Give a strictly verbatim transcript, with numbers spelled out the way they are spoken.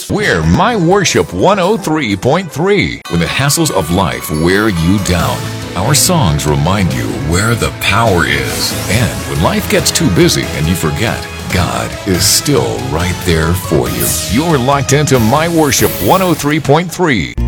hassles. We're My Worship one oh three point three. When the hassles of life wear you down, our songs remind you where the power is. And when life gets too busy and you forget, God is still right there for you. You're locked into My Worship one oh three point three.